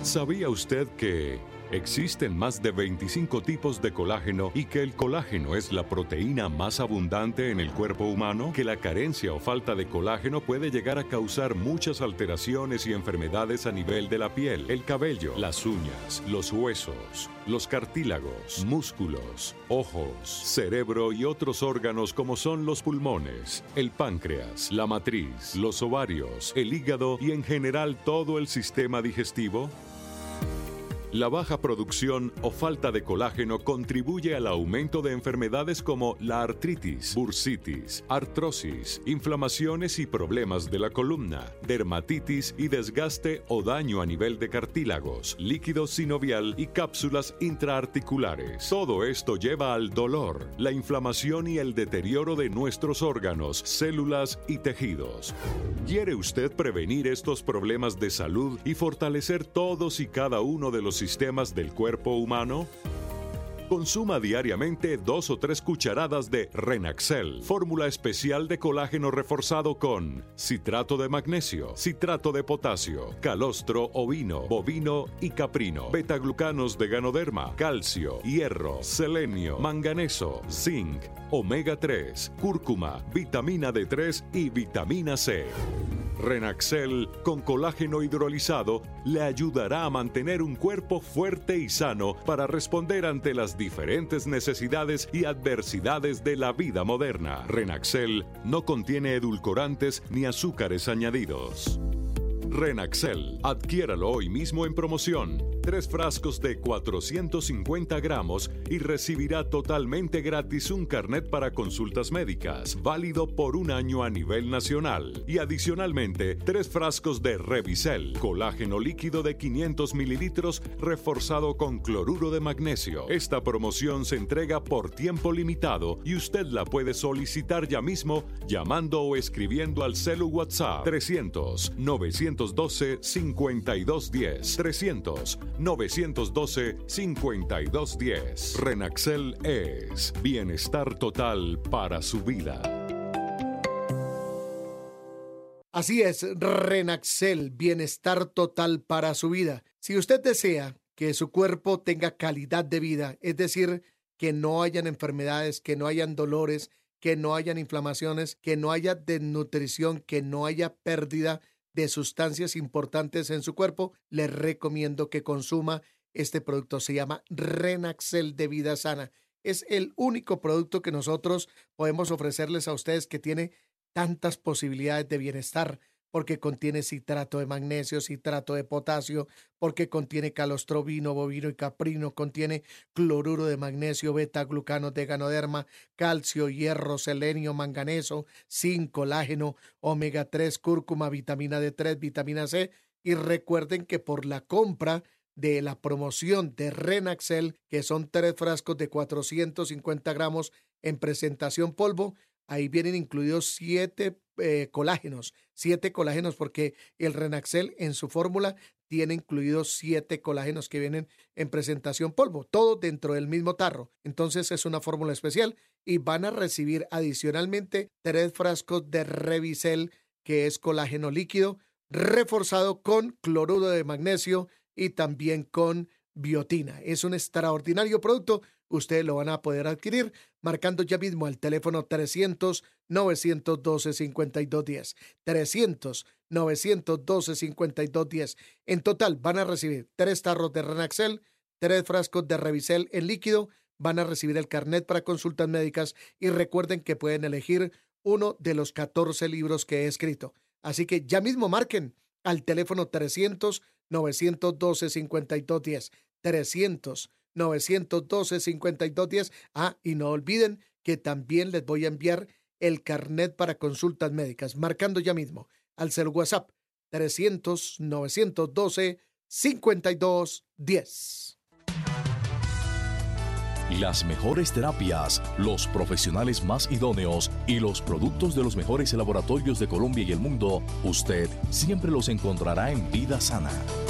¿Sabía usted que existen más de 25 tipos de colágeno y que el colágeno es la proteína más abundante en el cuerpo humano? Que la carencia o falta de colágeno puede llegar a causar muchas alteraciones y enfermedades a nivel de la piel, el cabello, las uñas, los huesos, los cartílagos, músculos, ojos, cerebro y otros órganos como son los pulmones, el páncreas, la matriz, los ovarios, el hígado y en general todo el sistema digestivo. La baja producción o falta de colágeno contribuye al aumento de enfermedades como la artritis, bursitis, artrosis, inflamaciones y problemas de la columna, dermatitis y desgaste o daño a nivel de cartílagos, líquido sinovial y cápsulas intraarticulares. Todo esto lleva al dolor, la inflamación y el deterioro de nuestros órganos, células y tejidos. ¿Quiere usted prevenir estos problemas de salud y fortalecer todos y cada uno de los sistemas del cuerpo humano? Consuma diariamente 2 o 3 cucharadas de Renaxel, fórmula especial de colágeno reforzado con citrato de magnesio, citrato de potasio, calostro ovino, bovino y caprino, betaglucanos de ganoderma, calcio, hierro, selenio, manganeso, zinc, omega 3, cúrcuma, vitamina D3 y vitamina C. Renaxel con colágeno hidrolizado le ayudará a mantener un cuerpo fuerte y sano para responder ante las diferentes necesidades y adversidades de la vida moderna. Renaxel no contiene edulcorantes ni azúcares añadidos. Renaxel, adquiéralo hoy mismo en promoción. 3 frascos de 450 gramos y recibirá totalmente gratis un carnet para consultas médicas, válido por 1 año a nivel nacional. Y adicionalmente, 3 frascos de Revisel, colágeno líquido de 500 mililitros reforzado con cloruro de magnesio. Esta promoción se entrega por tiempo limitado y usted la puede solicitar ya mismo llamando o escribiendo al celu WhatsApp 300-912-5210. 300-912-5210. Renaxel es bienestar total para su vida. Así es, Renaxel, bienestar total para su vida. Si usted desea que su cuerpo tenga calidad de vida, es decir, que no hayan enfermedades, que no hayan dolores, que no hayan inflamaciones, que no haya desnutrición, que no haya pérdida de sustancias importantes en su cuerpo, le recomiendo que consuma este producto. Se llama Renaxel de Vida Sana. Es el único producto que nosotros podemos ofrecerles a ustedes que tiene tantas posibilidades de bienestar, porque contiene citrato de magnesio, citrato de potasio, porque contiene calostro ovino, bovino y caprino, contiene cloruro de magnesio, beta-glucanos de ganoderma, calcio, hierro, selenio, manganeso, zinc, colágeno, omega 3, cúrcuma, vitamina D3, vitamina C. Y recuerden que por la compra de la promoción de Renaxel, que son 3 frascos de 450 gramos en presentación polvo, ahí vienen incluidos 7 colágenos, 7 colágenos, porque el Renaxel en su fórmula tiene incluidos 7 colágenos que vienen en presentación polvo, todo dentro del mismo tarro. Entonces es una fórmula especial y van a recibir adicionalmente 3 frascos de Revisel, que es colágeno líquido, reforzado con cloruro de magnesio y también con biotina. Es un extraordinario producto. Ustedes lo van a poder adquirir marcando ya mismo al teléfono 300-912-5210. 300-912-5210. En total van a recibir 3 tarros de Renaxel, 3 frascos de Revisel en líquido, van a recibir el carnet para consultas médicas y recuerden que pueden elegir uno de los 14 libros que he escrito. Así que ya mismo marquen al teléfono 300-912-5210. 300-912-5210. Y no olviden que también les voy a enviar el carnet para consultas médicas, marcando ya mismo al cel WhatsApp 300-912-5210. Las mejores terapias, los profesionales más idóneos y los productos de los mejores laboratorios de Colombia y el mundo, usted siempre los encontrará en Vida Sana.